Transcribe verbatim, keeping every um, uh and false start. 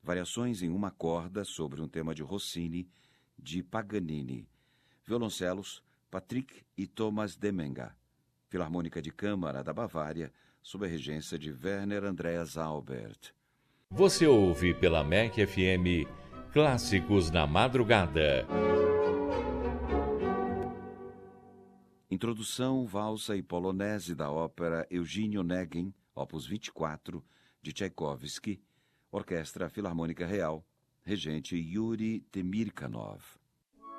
Variações em uma corda sobre um tema de Rossini, de Paganini. Violoncelos, Patrick e Thomas Demenga. Filarmônica de Câmara da Bavária, sob a regência de Werner Andreas Albert. Você ouve pela M E C F M Clássicos na Madrugada. Introdução, valsa e polonese da ópera Eugênio Onegin, opus vinte e quatro, de Tchaikovsky, Orquestra Filarmônica Real, regente Yuri Temirkanov.